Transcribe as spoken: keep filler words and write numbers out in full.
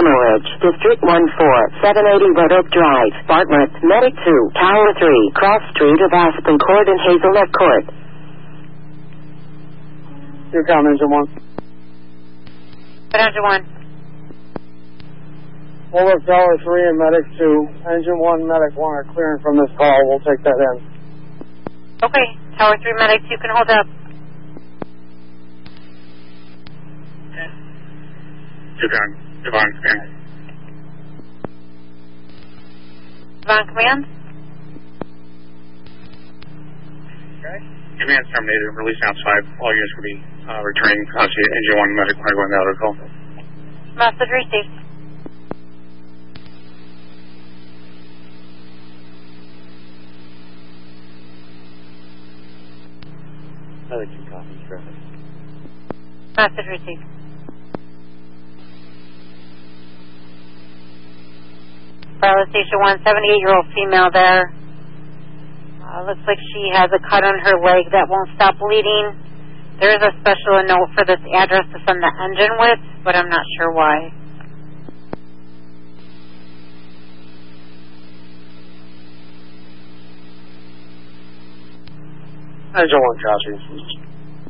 hemorrhage. District one four, seven eighty Red Oak Drive, Bartlett, Medic two, Tower three, Cross Street of Aspen Court and Hazelnut Court. Your com, Engine one. Engine one. Over Tower three and Medic two. Engine one, Medic one are clearing from this call. We'll take that in. Okay. Tower three, Medic two can hold up. Devon, Devon, command. Devon, command? Okay. Command terminated. Release outside. All units will be uh, returning. Uh, see Engine one, Medic one going out of the call. Message received. Medic two copies, traffic. Message received. Bravo Station one, seventy-eight-year-old female there. Uh, looks like she has a cut on her leg that won't stop bleeding. There is a special note for this address to send the engine with, but I'm not sure why. Engine one, copy.